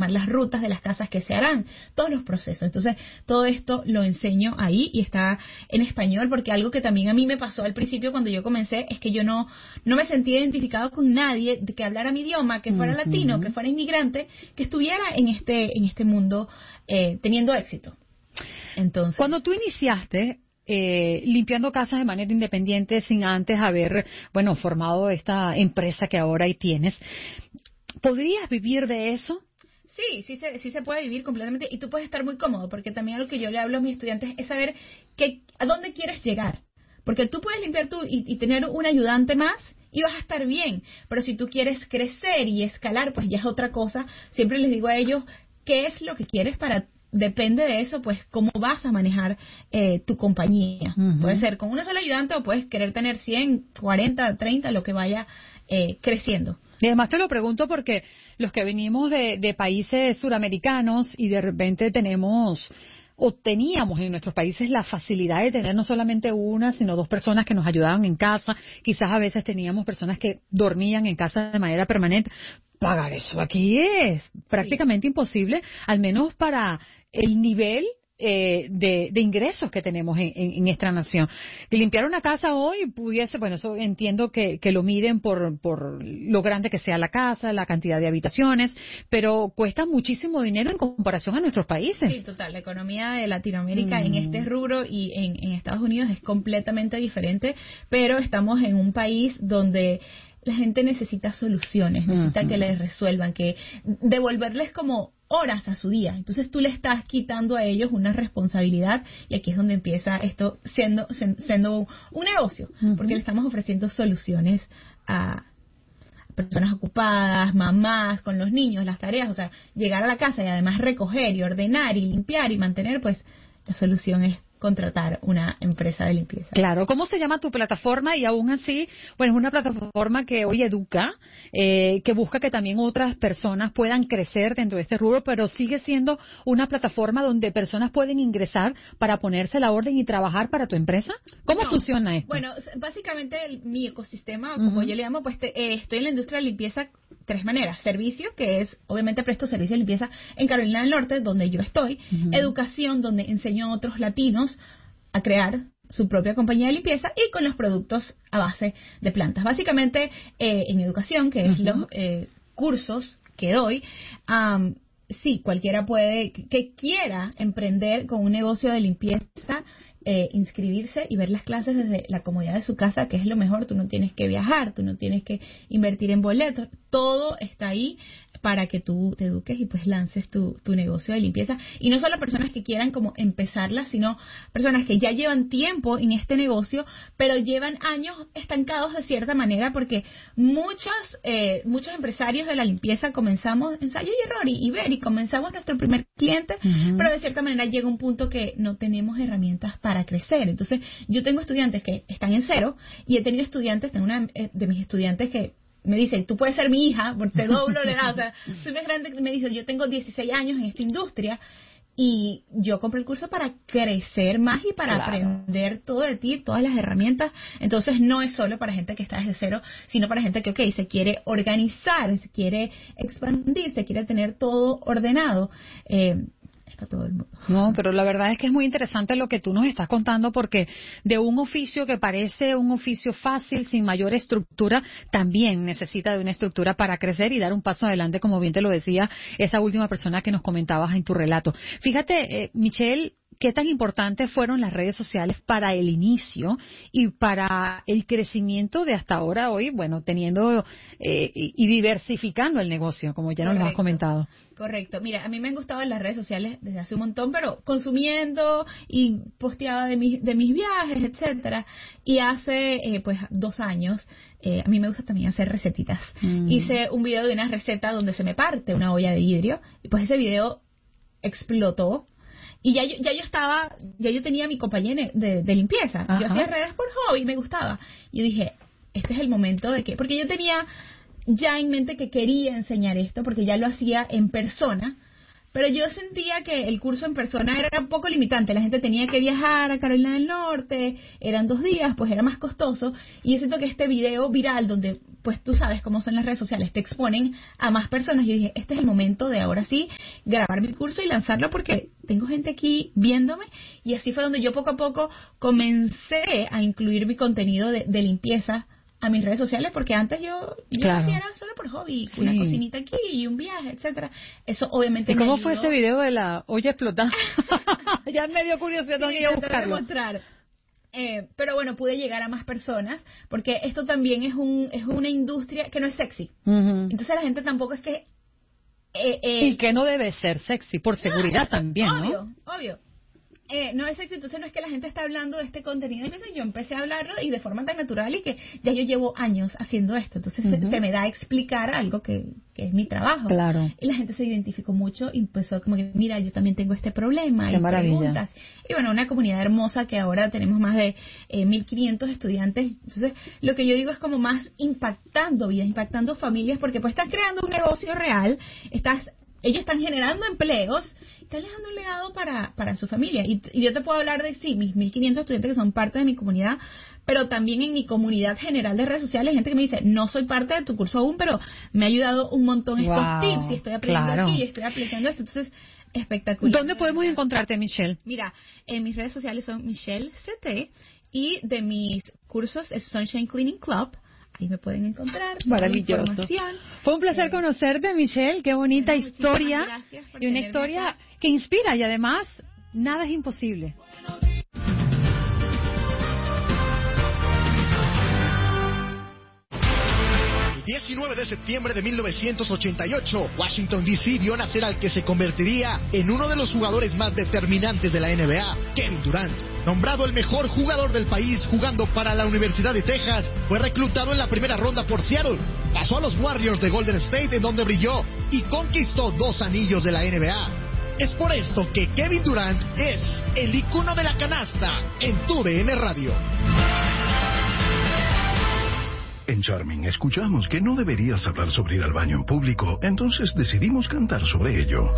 manejar las rutas de las casas que se harán, todos los procesos. Entonces, todo esto lo enseño ahí y está en español, porque algo que también a mí me pasó al principio cuando yo comencé es que yo no me sentía identificado con nadie que hablara mi idioma, que fuera latino, que fuera inmigrante, que estuviera en este mundo teniendo éxito. Entonces, cuando tú iniciaste limpiando casas de manera independiente sin antes haber, formado esta empresa que ahora ahí tienes, ¿podrías vivir de eso? Sí se puede vivir completamente y tú puedes estar muy cómodo, porque también lo que yo le hablo a mis estudiantes es saber a dónde quieres llegar. Porque tú puedes limpiar tú y tener un ayudante más y vas a estar bien. Pero si tú quieres crecer y escalar, pues ya es otra cosa. Siempre les digo a ellos qué es lo que quieres depende de eso, pues cómo vas a manejar tu compañía. Puede ser con una sola ayudante o puedes querer tener 100, 40, 30, lo que vaya creciendo. Y además te lo pregunto porque los que venimos de países suramericanos y de repente teníamos en nuestros países la facilidad de tener no solamente una, sino dos personas que nos ayudaban en casa. Quizás a veces teníamos personas que dormían en casa de manera permanente. Pagar eso aquí es prácticamente imposible, al menos para el nivel de ingresos que tenemos en esta nación. Y limpiar una casa hoy eso entiendo que lo miden por lo grande que sea la casa, la cantidad de habitaciones, pero cuesta muchísimo dinero en comparación a nuestros países. Sí, total. La economía de Latinoamérica en este rubro y en Estados Unidos es completamente diferente, pero estamos en un país donde la gente necesita soluciones, necesita que les resuelvan, que devolverles como horas a su día. Entonces tú le estás quitando a ellos una responsabilidad y aquí es donde empieza esto siendo un negocio, porque le estamos ofreciendo soluciones a personas ocupadas, mamás, con los niños, las tareas, o sea, llegar a la casa y además recoger y ordenar y limpiar y mantener, pues la solución es contratar una empresa de limpieza. Claro. ¿Cómo se llama tu plataforma? Y aún así, es una plataforma que hoy educa, que busca que también otras personas puedan crecer dentro de este rubro, pero sigue siendo una plataforma donde personas pueden ingresar para ponerse la orden y trabajar para tu empresa. ¿Cómo funciona esto? Bueno, básicamente mi ecosistema, como yo le llamo, pues estoy en la industria de limpieza 3 maneras. Servicio, que es, obviamente presto servicio de limpieza en Carolina del Norte, donde yo estoy. Educación, donde enseño a otros latinos a crear su propia compañía de limpieza y con los productos a base de plantas. Básicamente, en educación, que es los cursos que doy, sí, cualquiera que quiera emprender con un negocio de limpieza, inscribirse y ver las clases desde la comodidad de su casa, que es lo mejor. Tú no tienes que viajar, tú no tienes que invertir en boletos, todo está ahí para que tú te eduques y pues lances tu negocio de limpieza. Y no solo personas que quieran como empezarla, sino personas que ya llevan tiempo en este negocio, pero llevan años estancados de cierta manera, porque muchos empresarios de la limpieza comenzamos ensayo y error y ver, y comenzamos nuestro primer cliente, pero de cierta manera llega un punto que no tenemos herramientas para crecer. Entonces, yo tengo estudiantes que están en cero y he tenido tengo una de mis estudiantes que me dice, tú puedes ser mi hija, porque te doblo la edad, o sea, soy más grande. Me dice, yo tengo 16 años en esta industria y yo compré el curso para crecer más y para aprender todo de ti, todas las herramientas. Entonces no es solo para gente que está desde cero, sino para gente que, se quiere organizar, se quiere expandir, se quiere tener todo ordenado. A todo el mundo. No, pero la verdad es que es muy interesante lo que tú nos estás contando, porque de un oficio que parece un oficio fácil, sin mayor estructura, también necesita de una estructura para crecer y dar un paso adelante, como bien te lo decía esa última persona que nos comentabas en tu relato. Fíjate, Michelle, ¿qué tan importantes fueron las redes sociales para el inicio y para el crecimiento de hasta ahora, hoy, teniendo y diversificando el negocio, como ya nos lo has comentado? Correcto. Mira, a mí me han gustado las redes sociales desde hace un montón, pero consumiendo y posteaba de mis viajes, etcétera. Y hace 2 años, a mí me gusta también hacer recetitas. Hice un video de una receta donde se me parte una olla de vidrio y pues ese video explotó. Y ya yo tenía mi compañía de limpieza. Yo hacía redes por hobby, me gustaba. Y dije, este es el momento porque yo tenía ya en mente que quería enseñar esto, porque ya lo hacía en persona, Pero yo sentía que el curso en persona era un poco limitante. La gente tenía que viajar a Carolina del Norte, eran 2 días, pues era más costoso. Y yo siento que este video viral, donde pues tú sabes cómo son las redes sociales, te exponen a más personas. Yo dije, este es el momento de ahora sí grabar mi curso y lanzarlo porque tengo gente aquí viéndome. Y así fue donde yo poco a poco comencé a incluir mi contenido de limpieza a mis redes sociales, porque antes yo claro. hacía era solo por hobby, una cocinita aquí y un viaje, etcétera. Eso obviamente. ¿Y cómo fue ese video de la olla explotada? Ya me dio curiosidad, tengo que ir a buscarlo. Pero bueno, pude llegar a más personas, porque esto también es una industria que no es sexy. Entonces la gente tampoco es que... y que no debe ser sexy, por seguridad también, ¿no? Obvio. No es sexy, entonces no es que la gente está hablando de este contenido, entonces yo empecé a hablarlo y de forma tan natural y que ya yo llevo años haciendo esto, entonces se me da a explicar algo que es mi trabajo. Claro. Y la gente se identificó mucho y empezó como que, mira, yo también tengo este problema. Qué y maravilla. Preguntas. Y bueno, una comunidad hermosa que ahora tenemos más de 1.500 estudiantes, entonces lo que yo digo es como más impactando vidas, impactando familias, porque pues estás creando un negocio real, ellos están generando empleos, están dejando un legado para su familia. Y yo te puedo hablar de, sí, mis 1.500 estudiantes que son parte de mi comunidad, pero también en mi comunidad general de redes sociales, gente que me dice, no soy parte de tu curso aún, pero me ha ayudado un montón estos tips, y estoy aprendiendo aquí, y estoy aplicando esto. Entonces, espectacular. ¿Dónde podemos encontrarte, Michelle? Mira, en mis redes sociales son Michelle CT, y de mis cursos es Sunshine Cleaning Club. Ahí me pueden encontrar. Maravilloso. Fue un placer conocerte, Michelle. Qué bonita historia. Y una historia que inspira y además nada es imposible. 19 de septiembre de 1988, Washington D.C. vio nacer al que se convertiría en uno de los jugadores más determinantes de la NBA, Kevin Durant. Nombrado el mejor jugador del país jugando para la Universidad de Texas, fue reclutado en la primera ronda por Seattle. Pasó a los Warriors de Golden State, en donde brilló y conquistó 2 anillos de la NBA. Es por esto que Kevin Durant es el icono de la canasta en tu DN Radio. En Charming escuchamos que no deberías hablar sobre ir al baño en público, entonces decidimos cantar sobre ello.